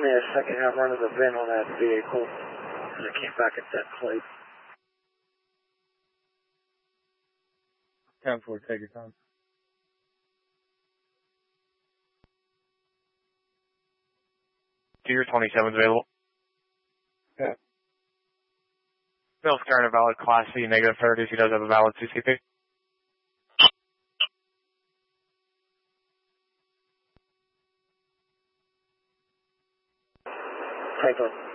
Give me a second here. I'm running the VIN on that vehicle. And I can't back at that plate. 10-4, take your time. Do your 27's available? Yeah. Bill's carrying a valid Class C negative 30s. He does have a valid CCP. Take on.